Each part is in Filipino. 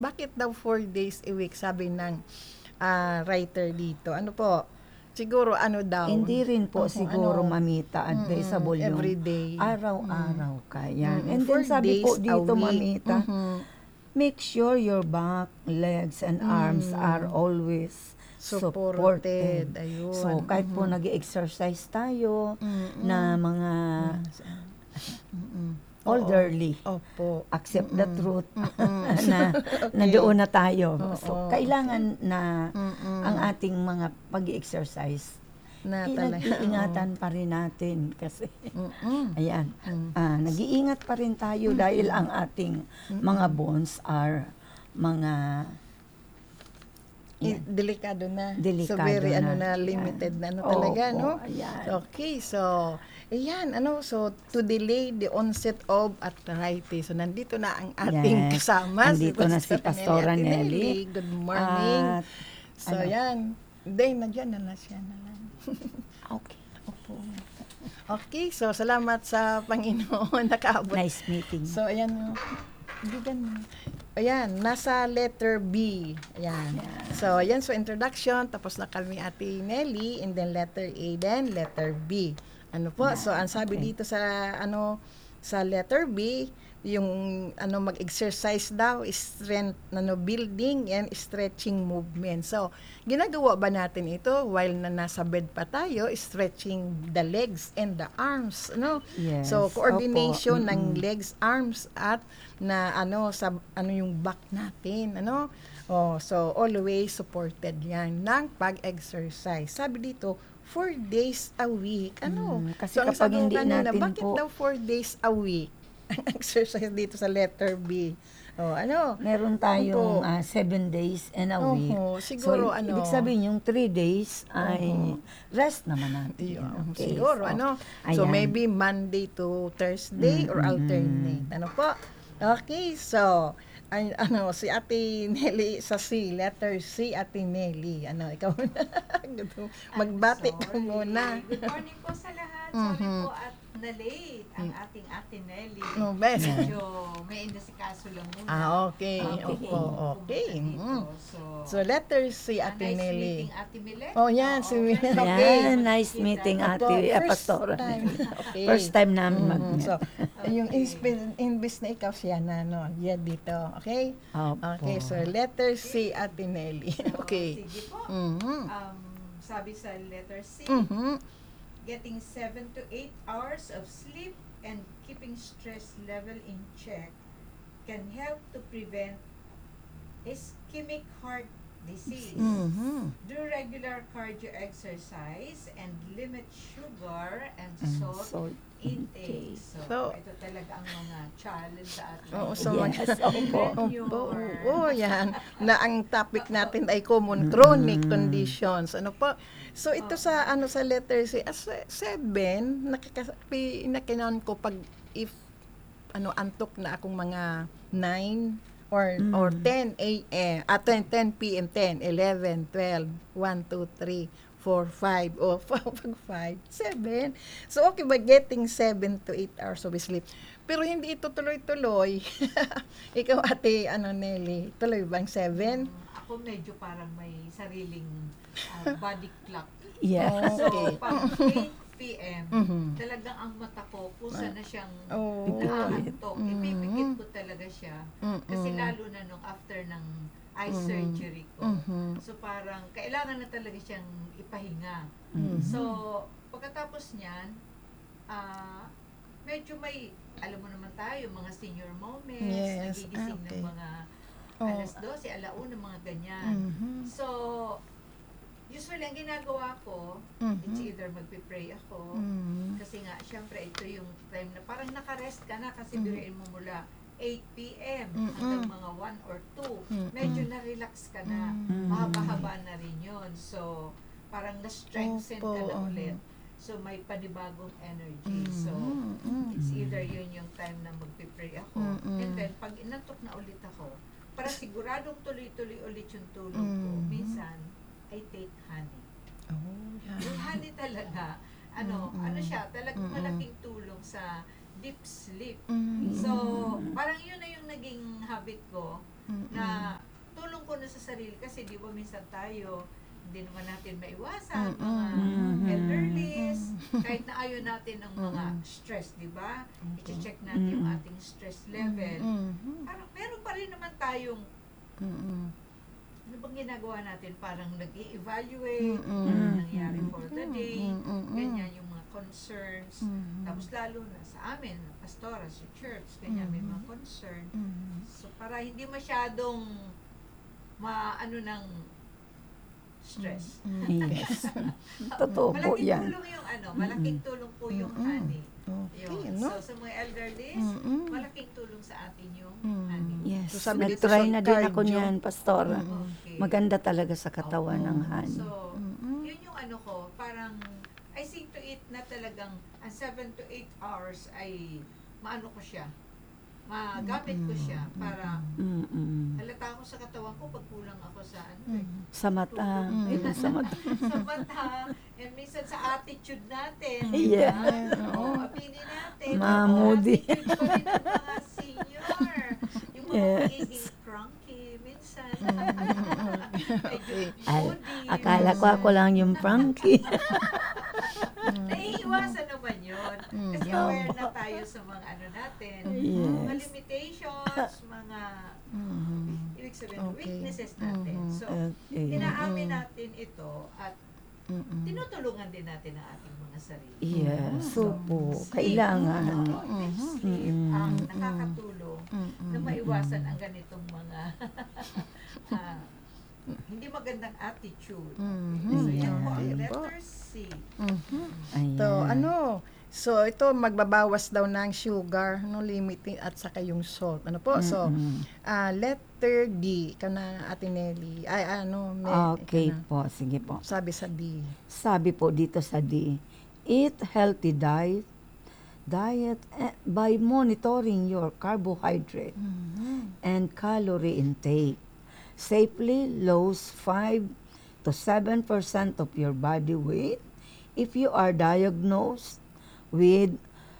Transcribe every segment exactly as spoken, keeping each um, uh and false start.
Bakit daw four days a week sabi ng, ah, writer dito? Ano po, siguro ano daw, Hindi rin po oo, siguro, ano, Mamita, mm, advisable yung everyday. Mm, araw-araw ka, yan. mm, And then four sabi po days a dito, week. Mamita, Mhm. make sure your back, legs, and arms are Mm. always Supported, supported. ayun. So, kahit po Mhm. nag-exercise tayo Mm. na mga Mm, saan? Mm. Oo. elderly, Opo. accept the Mm. truth Mm. na na Okey. doon na tayo. So, Oo, kailangan na Mm. ang ating mga pag-exercise, Na talaga, oo. pinag-iingatan pa rin natin kasi Mm. ayan, Hmm. ah, nag-iingat pa rin tayo dahil ang ating mga bones are mga I yan, delikado na. So, delikado very ano na. na, limited Yan. na ano talaga, Opo, no? ayan. Okay, so, ayan, ano, so, to delay the onset of arthritis. So, nandito na ang ating Yes. kasama, Andito na si Pastora Ate Nelly. Good morning. At So, ano? yan. Hindi, nandiyan na lang siya na lang. Okay. Opo. Okay, so, salamat sa Panginoon, nakaabot. Nice meeting. So, ayan, oh. Bigan mo. Ayan, nasa letter B. Ayan. So, ayan, so introduction, tapos na kami Ate Nelly, and then letter A, then letter B. Ano po? So, ang sabi Okay. dito sa, ano, sa letter B, yung, ano, mag-exercise daw, strength, ano, building and stretching movement. So, ginagawa ba natin ito while na nasa bed pa tayo, stretching the legs and the arms, ano? Yes. So, coordination Opo. ng Mm-mm. legs, arms, at na ano sa ano yung back natin, ano? Oh, so always supported 'yan ng pag-exercise. Sabi dito, four days a week. Ano? Mm, kasi so ang kapag sabi ko hindi kanina, natin bakit po- daw four days a week ang exercise dito sa letter B? Oh, ano? Meron Opo. tayong ah, seven days and a week. Oho, siguro so, i- ano? ibig sabihin yung three days ay Oho. rest naman natin. Yun, Okay, siguro, so, ano? So, ayan. maybe Monday to Thursday or Mm-mm. alternate. Ano po? Okay, so, ay, ano, si Ate Nelly sa C, letter C, Ate Nelly. Ano, ikaw na. Magbati ka Sorry. muna. Good morning po sa lahat. Sorry Mhm. po at na-late ang ating Ate Nelly. Oh, best. Medyo may indasikaso lang muna. Ah, okay. Bago Opo, po okay. pumunta dito. Mm. So, So, letter C, ah, Ate nice Nelly. meeting Ate Milet. Oh, yan, Oo, si Milet. first time Okay. Yan, namin nice magkita. meeting, Opo, Ate ah, first Pastora. time. Okay. First time namin Mhm. mag-meet. So, yung Okay. insp- imbis na ikaw siya na, no, yan dito. Okay? Opo. Okay, so letter C, Ate Nelly. So, Okay. Sige po. Mhm. Um, sabi sa letter C, Mhm. getting seven to eight hours of sleep and keeping stress level in check can help to prevent ischemic heart disease. Mhm. Do regular cardio exercise and limit sugar and And salt salt intake. intake. So, So, ito talaga ang mga challenge sa atin. Oo, so Yes, mag- opo. Opo, oo, yan. Na ang topic natin ay common chronic Mm. conditions. Ano po? So, ito sa, ano, sa letter C, as seven, nakaka, pinakinan ko pag, if, ano, antok na akong mga nine, or Mm. or ten a m at ten, ten p m, ten, eleven, twelve, one, two, three, four, five, o five, seven. So, okay ba getting seven to eight hours of sleep? Pero hindi ito tuloy-tuloy. Ikaw, Ate, ano, Nelly, tuloy bang seven? Um, ako medyo parang may sariling uh, body clock. Yes. So, Okay. pag eight p m, Mhm. talagang ang mata ko, kusa na siyang Oh. naaantok. Mhm. Ipipikit ko talaga siya. Kasi Mm-mm. lalo na nung after ng eye Mhm. surgery ko. Mhm. So parang kailangan na talaga siyang ipahinga. Mhm. So pagkatapos niyan, ah medyo may, alam mo naman tayo, mga senior moments, Yes, nagigising okay. ng mga Oh. alas dose, alauna, mga ganyan. Mhm. So, usually ang ginagawa ko, Mhm. it's either magpipray ako, Mhm. kasi nga, syempre, ito yung time na parang nakarest ka na kasi Mhm. biruin mo mula eight p m Mm-mm. hanggang mga one or two. Mm-mm. Medyo na-relax ka na. Mm. Mahaba-haba na rin yun. So, parang na-strengthen ka Opo, na ano. ulit. So, may panibagong energy. So, Mm-mm. it's either yun yung time na magpipray ako. Mm-mm. And then, pag inantok na ulit ako, para siguradong tuloy-tuloy ulit yung tulog ko, Mm. minsan, I take honey. Oh, yan. Yung honey talaga, ano, Mm-mm. ano siya, talagang Mm-mm. malaking tulong sa deep sleep. Mm. So, parang yun na yung naging habit ko na tulong ko na sa sarili kasi di ba minsan tayo hindi naman natin maiwasan Mm-mm. mga Mhm. elderlies kahit na ayaw natin ng mga stress, di ba? I-check natin yung Mm-mm. ating stress level. Mhm. Parang meron pa rin naman tayong Mhm. ano bang ginagawa natin? Parang nag-i-evaluate Mm-mm. ano nangyari for the day, Mm-mm. ganyan yung mga concerns. Mhm. Tapos lalo na sa amin, na pastora, sa church, ganyan may mga concern. Mhm. So para hindi masyadong maano ng stress. Yes. Totoo po Malaking yan. tulong yung ano, malaking tulong po yung Mm-mm. honey. Okay, Yun. no? So sa mga elderlies, Mm-mm. malaking tulong sa atin yung Mm. honey. Yes. So, sabi dito Nag-try sa na din ako cardio. niyan, Pastora. Mm. Okay. Maganda talaga sa katawan Oo. ng honey. So, Mm-mm. yun yung ano ko, parang I see to it na talagang ang seven to eight hours ay maano ko siya, magamit ko siya para Mm-mm. halata ako sa katawan ko pag kulang ako sa ano eh, Mhm. Sa mata. Mm. Ito sa mata. sa mata, and minsan sa attitude natin. Yeah. diba? Oo. Oo, opinion natin. Mga Oo, moody. attitude pa rin ng mga senior. Yung mga Yes. magiging cranky minsan. Medyo Ay, moody. Akala ko ako lang yung Frankie. Naiiwasan naman yun. Kasi Mm. aware na tayo sa mga ano natin. Yes. Mga limitations, mga Mhm. ibig sabihin, Okay. weaknesses natin. Mhm. So, Okay. inaamin natin ito at Mm-mm. tinutulungan din natin ang ating mga sarili. Yes. So po, Sleep. kailangan. Oo, yung sleep Mm. ang Mm. nakakatulong Mm-mm. na maiwasan ang ganitong mga ah, hindi magandang attitude. Mhm. So, yan po ang Okay po. letter C. Mhm. Ayan. So, ano, so ito magbabawas daw ng sugar, no limiting at saka yung salt. Ano po? So, Mm-mm. ah letter D kana Atinelli. Ay ano, may, Okay kana, po, sige po. sabi sa D. Sabi po dito sa D, eat healthy diet, diet eh, by monitoring your carbohydrate and calorie intake. Safely lose five to seven percent of your body weight if you are diagnosed with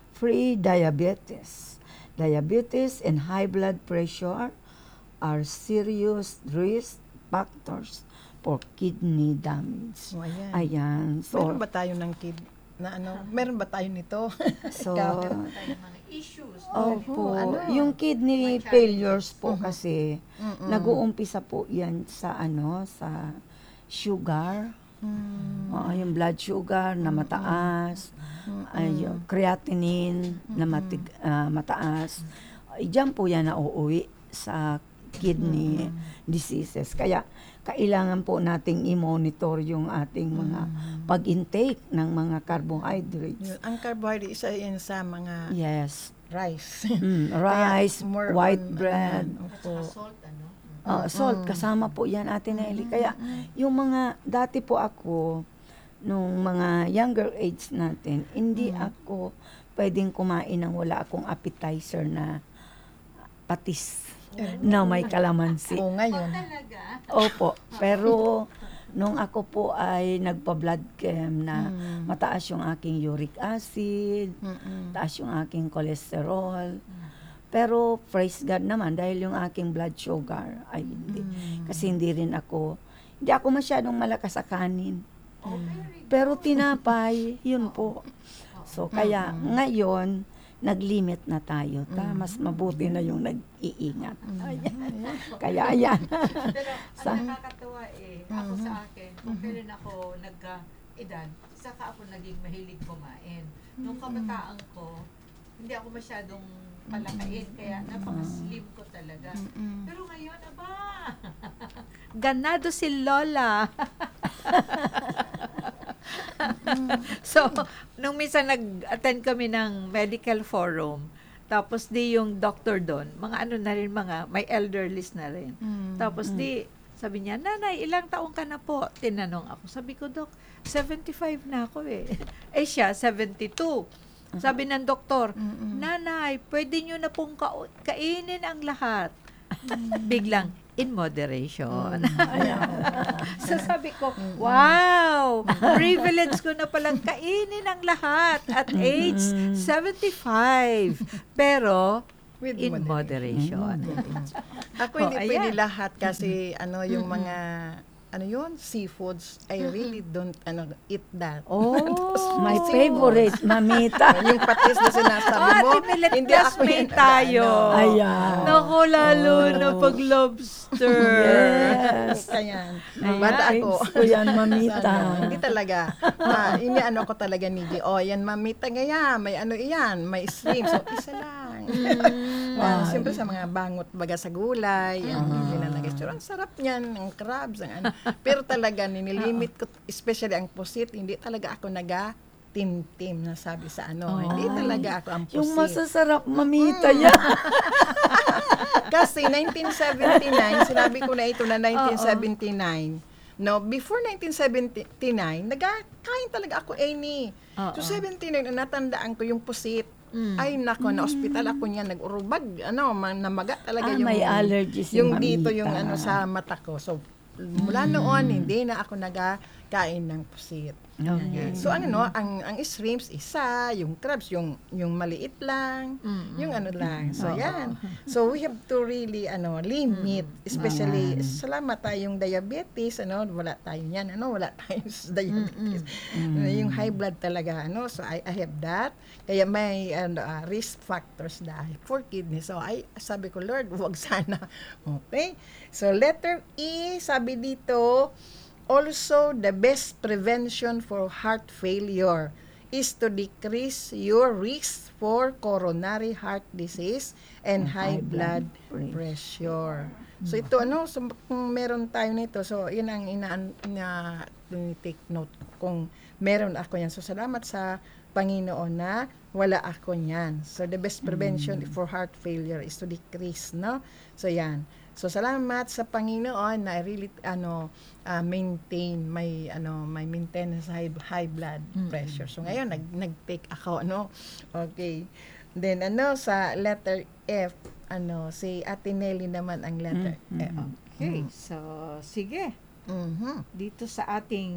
pre-diabetes. Diabetes and high blood pressure are serious risk factors for kidney damage. So, ayan. Ayan. So, Meron ba tayo ng kid na ano? Meron ba tayo nito? so Meron tayong mga issues. Opo, ano? yung kidney May failures po Mhm. kasi Mm-mm. nag-uumpisa po yan sa ano, sa sugar. Mm. Oo, yung blood sugar na mataas, ay, yung creatinine na matig, ah, mataas. Ay, diyan po yan nauuwi sa kidney diseases. Kaya kailangan po nating i-monitor yung ating mga pag-intake ng mga carbohydrates. Yun, ang carbohydrate isa yan sa mga Yes. rice. Mm, Kaya rice, more white on, bread, ano, At opo. saka salt, ano? ah, salt, kasama po yan, Ate Nelly. Kaya yung mga, dati po ako, nung mga younger age natin, hindi ako pwedeng kumain ng wala akong appetizer na patis na may kalamansi. Oo, Oh, ngayon. talaga? Opo, pero nung ako po ay nagpa-blood chem na Mm. mataas yung aking uric acid, Mm-mm. taas yung aking cholesterol. Pero praise God naman dahil yung aking blood sugar ay hindi. Mm. Kasi hindi rin ako, hindi ako masyadong malakas sa kanin. Oh, very good. Pero tinapay, yun po. So kaya ngayon, nag-limit na tayo. Ta, mas mabuti na yung nag-iingat. Ayan. Kaya ayan. Pero Sa- ang nakakatawa eh, ako sa akin, kung kailan ako nagka-edad, saka ako naging mahilig kumain. Nung kabataan ko, hindi ako masyadong palakain, kaya napaka-slim ko talaga. Mm-mm. Pero ngayon, aba, ganado si Lola. So, nung minsan nag-attend kami ng medical forum, tapos di yung doctor doon, mga ano na rin, mga may elderlies na rin. Mm. Tapos di, sabi niya, nanay, ilang taong ka na po? Tinanong ako. Sabi ko, Dok, seventy-five na ako eh. Eh siya, seventy-two. Sabi ng doktor, Mm-mm. nanay, pwede nyo na pong ka- kainin ang lahat. Biglang, in moderation. So sabi ko, wow, privilege ko na palang kainin ang lahat at age seventy-five. Pero, With in moderation. Ako Oh, hindi ayan. pwede lahat kasi ano yung mga ano yun, seafoods, I really don't ano eat that. Oh, My favorite, mamita. Yung patis na sinasabi Ah, mo, Ate Millet, hindi ako classmate yan, tayo. ano. Ayan. Naku, lalo Oh. na pag lobster. Yes. Ayan. Ayan, Bata ako. faves ko yan, mamita. Ano, hindi talaga. Ah, ini ano ko talaga ni G. Oh, yan mamita ngaya, may ano iyan, may stream. So isa lang. Ah, siyempre sa mga bangot baga sa gulay, yan nilalagay. So, ang sarap niyan, ang crabs, ang ano. Pero talaga ninilimit ko, especially ang pusit, hindi talaga ako naga tim-tim na sabi sa ano. Hindi talaga ako ang pusit. Yung masasarap, mamita yan. Kasi nineteen seventy-nine, sinabi ko na ito na nineteen seventy-nine. No, before nineteen seventy-nine, nagkakain talaga ako any. Oo. So seventy-nine, natandaan ko yung pusit. Mm. Ay nako, na ospital ako niyan, nag-urubag, ano, ma- namaga talaga Ah, yung may allergies yung yung dito mamita. yung ano sa mata ko. So mula noon hindi na ako nagakain ng pusit. Okay. So ano no, ang ang shrimps isa, yung crabs yung yung maliit lang, Mm-mm. yung ano lang. So Oo. yan. So we have to really ano limit, especially Ayan. salamat tayong diabetes, ano, wala tayo niyan, ano, wala tayong diabetes. Mm. Yung high blood talaga, ano. So I, I have that. Kaya may ano, ah, risk factors na for kidney. So I sabi ko, Lord, wag sana. Okay? So letter E, sabi dito, also, the best prevention for heart failure is to decrease your risk for coronary heart disease and high blood pressure. So ito ano, so, kung meron tayo nito, so yun ang ina na take note kung meron ako yan. So salamat sa Panginoon na wala ako niyan. So the best prevention for heart failure is to decrease, no? So yan. So salamat sa Panginoon na I really ano uh, maintain my ano my maintenance high high blood pressure. So ngayon nag nag-take ako no. Okay. Then ano sa letter F, ano si Ate Nelly naman ang letter F. Okay, so sige. Mhm. Dito sa ating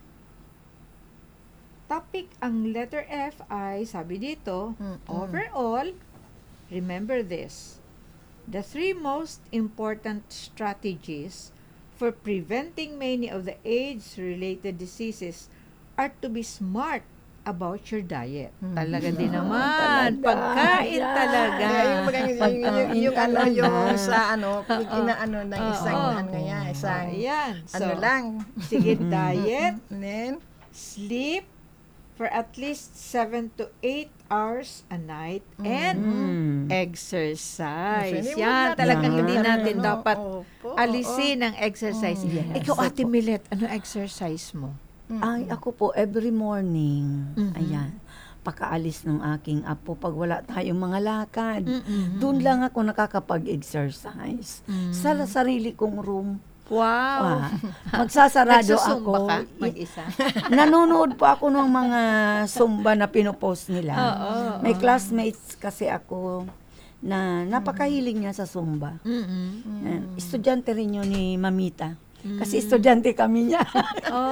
topic, ang letter F ay, sabi dito, Mm-mm. overall, remember this. The three most important strategies for preventing many of the AIDS-related diseases are to be smart about your diet. Mm. Talaga din Ah, naman. talaga. Pagkain Ayan. talaga. Kaya yung, mga- yung, yung, yung, yung ano Pagkain yung talaga. sa ano pag inaano ng isang Oo. ano nga isang Ayan. So, ano lang. sige, diet, And then sleep for at least seven to eight hours a night, and Mm. exercise. Hindi mo Yan, natin talagang hindi ano, natin ano, dapat opo, alisin ang exercise. Mm, yes. Ikaw, Ate Opo. Millet, ano exercise mo? oo. Ay, ako po, every morning, Mhm. ayan, pakaalis ng aking apo pag wala tayong mga lakad. Mm-mm. Doon lang ako nakakapag-exercise. Mm. Sa sarili kong room. Wow. Ah, magsasarado Nagsusumba ako. ka I- mag-isa? Nanonood po ako ng mga zumba na pinopost nila. Oo. May classmates kasi ako na napakahilig niya sa zumba. Mm-mm. Yan. Estudyante rin yun ni Mamita. Mm. Kasi estudyante kami niya. Oh.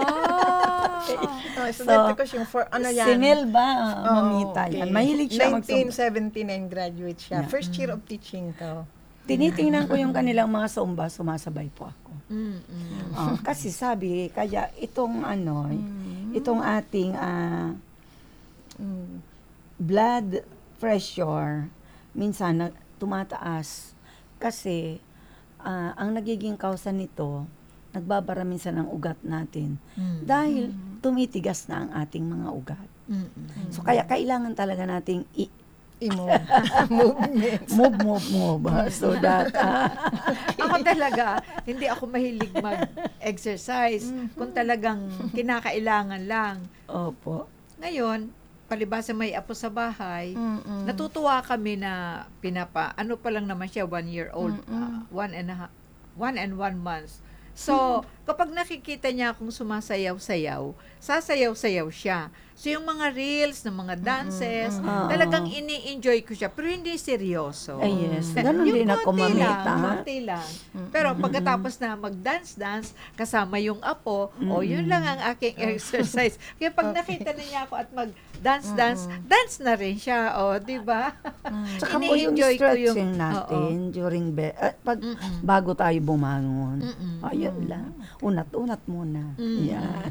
Oh, estudyante ko siya for ano yan. Si Melba, uh, Oo, Mamita okay. yan. Mahilig siya nineteen magsumba. seventy-nine graduate siya. Yeah. First year of teaching ko. Tinitingnan ko yung kanilang mga zumba, sumasabay po ako. Mm-mm. Oh, kasi sabi, kaya itong ano, itong ating ah, Mm. blood pressure, minsan na, tumataas. Kasi, ah, ang nagiging kausa nito, nagbabara minsan ang ugat natin. Mm. Dahil tumitigas na ang ating mga ugat. Mm-mm. So, kaya kailangan talaga nating i- Imo. Movements. move, move, move. ah, So that, ah, Ako talaga, hindi ako mahilig mag-exercise kung talagang kinakailangan lang. opo. Ngayon, palibasa may apo sa bahay, Mm-mm. natutuwa kami na pinapa, ano pa lang naman siya, one year old, Mm-mm. uh, one and a half, one and one months. So, kapag nakikita niya akong sumasayaw-sayaw, sasayaw-sayaw siya. So yung mga reels, ng mga dances, Oo. talagang ini-enjoy ko siya, pero hindi seryoso. Ay, yes. Ganun Yung din ako, konti lang, mamita. konti lang. Pero pagkatapos na mag-dance-dance, kasama yung apo, o yun lang ang aking exercise. Kaya pag nakita na niya ako at mag-dance-dance, dance na rin siya, o, di ba? Tsaka po yung Ini-enjoy ko stretching yung- natin during bed, at pag, Mm-mm. bago tayo bumangon. Mm-mm. Ayun lang. Unat-unat muna. Mm. Yan.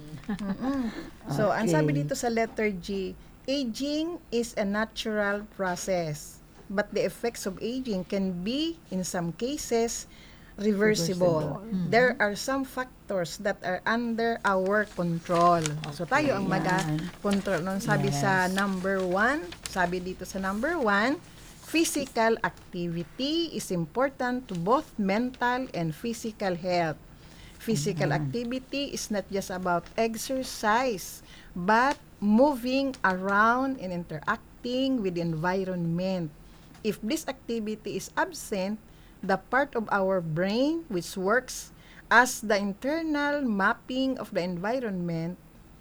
So, ang Okay. sabi dito sa letter G, aging is a natural process, but the effects of aging can be, in some cases, reversible. Reversible. There are some factors that are under our control. So, tayo ang Yan. maga-control. Nung sabi sa Yes. number one, sabi dito sa number one, physical activity is important to both mental and physical health. Physical activity is not just about exercise, but moving around and interacting with the environment. If this activity is absent, the part of our brain which works as the internal mapping of the environment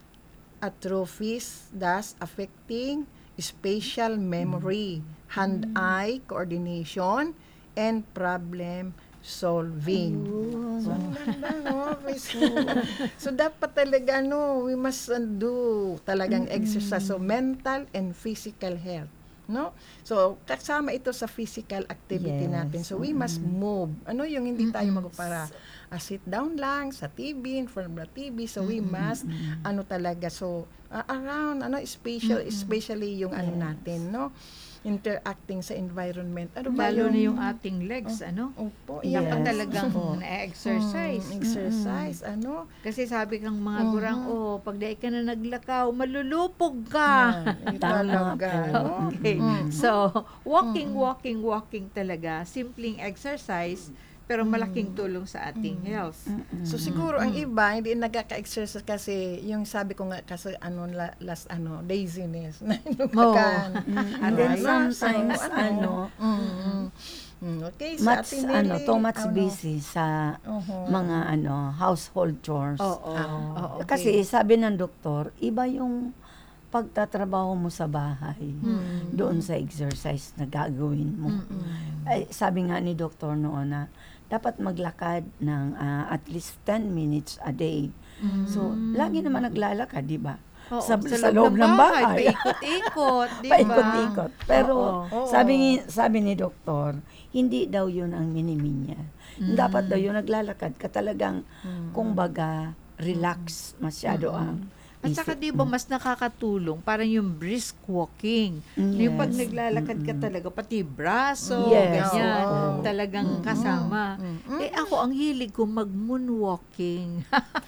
atrophies, thus affecting spatial memory, hand-eye coordination, and problem solving. So, ang ganda, no? So, so, dapat talaga, no, we must uh, do talagang exercise. So, mental and physical health. No? So, kasama ito sa physical activity Yes. natin. So, we must move. Ano yung hindi tayo magpara uh, sit down lang sa T V, in front of the T V. So, we must, ano talaga, so, uh, around, ano, special, especially yung ano natin, no? Interacting sa environment. Ano ba Lalo na yung, yung ating legs, ano? Opo, Yan pa Yes. talagang Oo. na-exercise. Mm, exercise, ano? Kasi sabi kang mga gurang, oh, pag di ka na naglakaw, malulupog ka. Yan, eh, Tama talaga, po. no? Okay. Mm. So, walking, walking, walking talaga. Simpleng exercise, pero malaking tulong sa ating health. So siguro ang iba hindi nagkaka-exercise kasi yung sabi ko nga kasi ano la- last ano laziness na inumagan. And then sometimes, ano, Mm. Mm, okay, sa much, atin ano, Nelly, too much ano, busy sa oho. mga, ano, household chores. Oo. Ah, Oo. okay. Kasi sabi ng doktor, iba yung pagtatrabaho mo sa bahay doon sa exercise na gagawin mo. Ay, sabi nga ni doktor noon na dapat maglakad ng ah, at least ten minutes a day. So, lagi naman naglalakad, di ba? Oo, Sa, sa loob ng bahay. Paikot-ikot, di ba? Paikot-ikot. Pero Oo. sabi ni sabi ni doktor, hindi daw 'yun ang miniminya. Dapat daw 'yun naglalakad ka talagang kumbaga relax masyado ang At saka isip di ba mo. mas nakakatulong parang yung brisk walking. Mm, Yung pag yes. naglalakad ka talaga pati braso, Yes, ganyan, oo. talagang kasama. Mm. Eh ako ang hilig ko mag-moonwalking.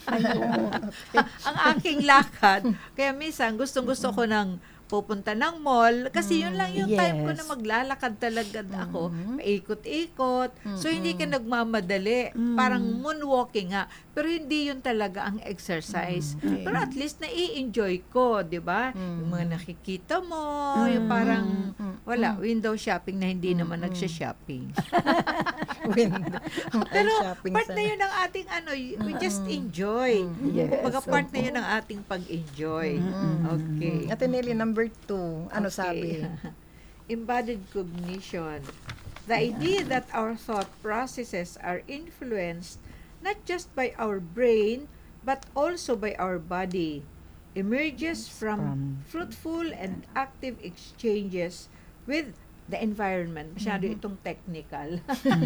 Ayun. ang aking lakad. Kaya minsan gustong-gusto ko ng pupunta ng mall kasi yun lang yung time ko Yes. na maglalakad talaga ako. Paikot-ikot. So hindi ka nagmamadali. Parang moonwalking nga. Pero hindi yun talaga ang exercise. Pero at least nai-enjoy ko, 'di ba? Yung mga nakikita mo, yung parang wala, window shopping na hindi naman nagsha-shopping. Wind. Pero shopping part sa- na yun ng ating ano, y- we just enjoy. Yes, Kumbaga part na opo. yun ng ating pag-enjoy. Okay. Ate Nelly, number two, ano sabi? Okay. Embodied cognition. The idea that our thought processes are influenced not just by our brain but also by our body emerges from From- fruitful and active exchanges with the environment. Masyado Mm-hmm. itong technical.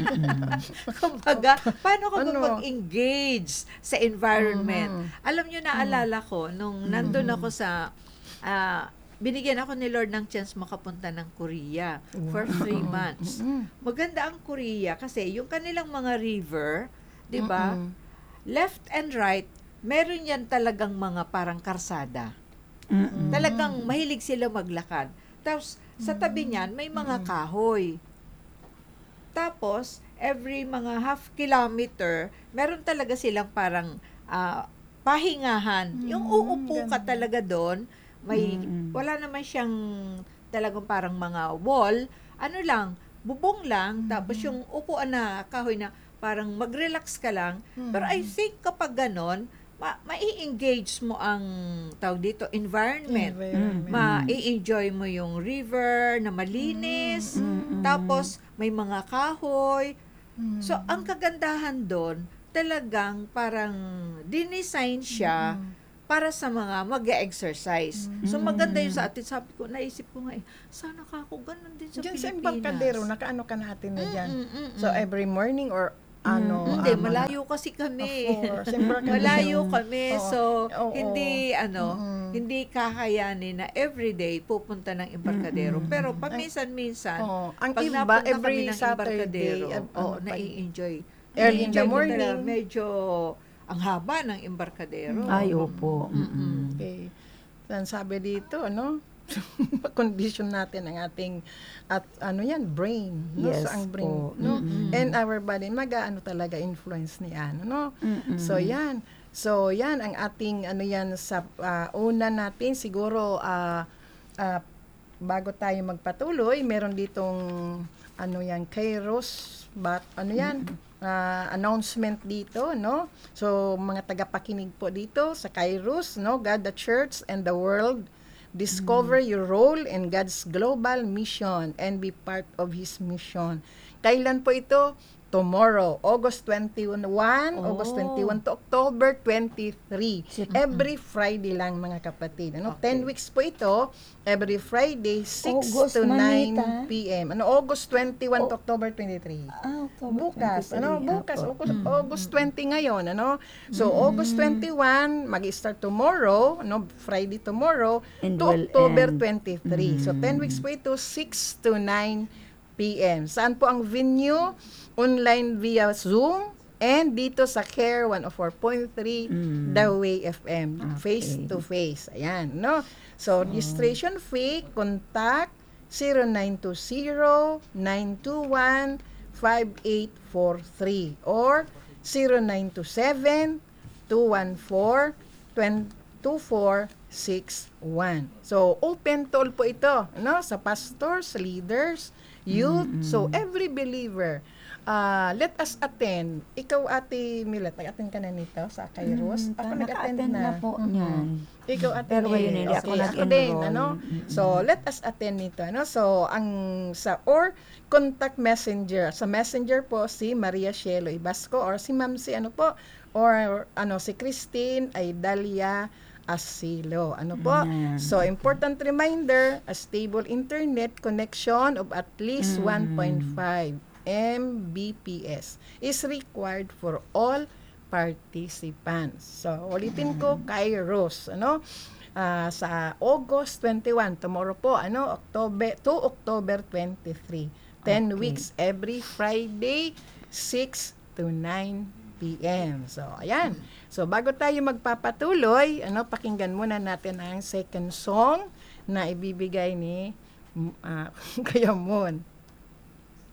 Kumbaga, paano ka ba Ano? mag-engage sa environment? Mm-hmm. Alam nyo, naalala ko, nung nandun ako sa, ah, binigyan ako ni Lord ng chance makapunta ng Korea for three months. Maganda ang Korea kasi yung kanilang mga river, di ba? Left and right, meron yan talagang mga parang karsada. Mm-mm. Talagang mahilig sila maglakad. Tapos, sa tabi niyan, may mga kahoy. Tapos, every mga half kilometer, meron talaga silang parang ah, pahingahan. Yung uupo ka talaga doon, may, Mm. wala naman siyang talagang parang mga wall. Ano lang, bubong lang, tapos yung upuan na kahoy na parang mag-relax ka lang. Mm. Pero I think kapag ganon, ma- mai-engage mo ang tawag dito, environment. Environment. Ma-i-enjoy mo yung river na malinis. Mm. Tapos, may mga kahoy. Mm. So, ang kagandahan doon, talagang parang dinesign siya para sa mga mag-exercise. So, maganda yun sa atin. Sabi ko, naisip ko nga eh, sana ka ako ganun din sa Diyan sa Pilipinas. Embarcadero, nakaano ka natin na dyan. Mm, mm, mm, So, mm. every morning or ano? Hindi, ah, mga- malayo kasi kami. Of course, Embarcadero. Malayo kami. Oo. So, Oo. hindi, ano, Mm. hindi kakayanin na everyday pupunta ng Embarcadero. Pero paminsan-minsan, Oo. Ang pag iba, napunta every kami ng Saturday, Embarcadero, ab- oh, ano, pag- nai-enjoy. Early in the Nai-enjoy ko morning. talaga. Medyo ang haba ng Embarcadero. Ay, opo. Mm-mm. Okay. Then sabi dito, ano? condition natin ang ating at ano yan brain, no? Yes So ang brain, po. no? Mm-mm. And our body mag-aano talaga influence ni ano, no? Mm-mm. So yan. So yan ang ating ano yan sa ah, una natin siguro ah, ah, bago tayo magpatuloy, meron ditong ano yan, Kairos, but ano yan, ah, announcement dito, no? So mga tagapakinig po dito sa Kairos, no? God, the Church, and the world. Discover your role in God's global mission and be part of His mission. Kailan po ito? Tomorrow, August twenty-one, August Oh. twenty-one to October twenty-three. Sit- Every Friday lang mga kapatid. Ano? Okay. ten weeks po ito. Every Friday, six August, to nine Manita. p m. Ano? August twenty-one to Oh. October twenty-three. Ah, October Bukas, twenty-three. ano, bukas, Apo. August, August twenty ngayon, ano? So, August twenty-one, mag-start tomorrow, no, Friday tomorrow, And to will October end. twenty-three. So, ten weeks po ito, six to nine p m. Saan po ang venue? Online via Zoom and dito sa Care one oh four point three Mm. The Way F M, Okay. face to face. Ayan, no? So, registration fee, contact zero nine two zero, nine two one, five eight four three or zero nine two seven, two one four, two four six one. So, open to all po ito, no? Sa pastors, leaders, youth, so every believer. Uh, let us attend. Ikaw, Ate Milet, nag-attend ka na nito sa Kairos? Mm, Ako pa- nag-attend naka-attend na. na po Mhm. niyan. Ikaw attend. Pero ngayon hindi ako Ako din, nag-enroll. ano? Mm-mm. So, let us attend nito, ano? So, ang sa or contact messenger. Sa messenger po si Maria Cielo Ibasco or si Ma'am si ano po or ano si Christine Aidalia Asilo. Ano po? Ayan. So, important reminder, a stable internet connection of at least Mm. one point five megabits per second is required for all participants. So, ulitin ko, Kairos, ano? Ah, sa August twenty-one, tomorrow po, ano? October to October twenty-three. ten Okay. weeks every Friday, six to nine p m. So, ayan. So, bago tayo magpapatuloy, ano, pakinggan muna natin ang second song na ibibigay ni uh, Kuya Mon.